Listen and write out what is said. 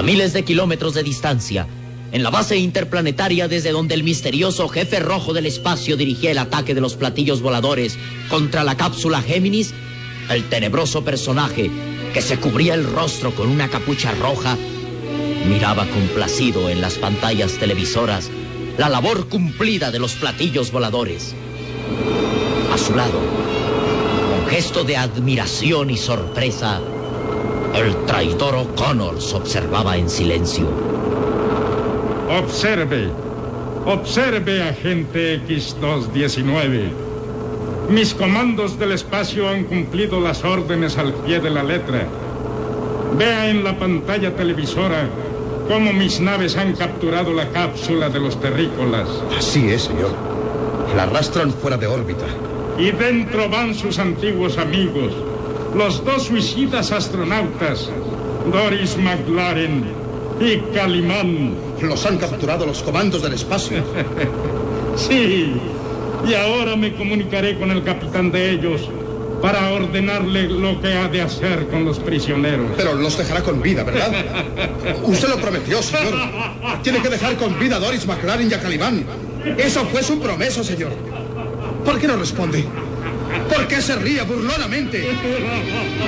miles de kilómetros de distancia, en la base interplanetaria desde donde el misterioso jefe rojo del espacio dirigía el ataque de los platillos voladores contra la cápsula Géminis, el tenebroso personaje que se cubría el rostro con una capucha roja miraba complacido en las pantallas televisoras la labor cumplida de los platillos voladores. A su lado, con gesto de admiración y sorpresa, el traidor O'Connors observaba en silencio. Observe, agente X-219. Mis comandos del espacio han cumplido las órdenes al pie de la letra. Vea en la pantalla televisora cómo mis naves han capturado la cápsula de los terrícolas. Así es, señor. La arrastran fuera de órbita. Y dentro van sus antiguos amigos, los dos suicidas astronautas, Doris McLaren y Calimán. Los han capturado los comandos del espacio. Sí, y ahora me comunicaré con el capitán de ellos para ordenarle lo que ha de hacer con los prisioneros. Pero los dejará con vida, ¿verdad? Usted lo prometió, señor. Tiene que dejar con vida a Doris McLaren y a Calimán. Eso fue su promesa, señor. ¿Por qué no responde? ¿Por qué se ríe burlonamente?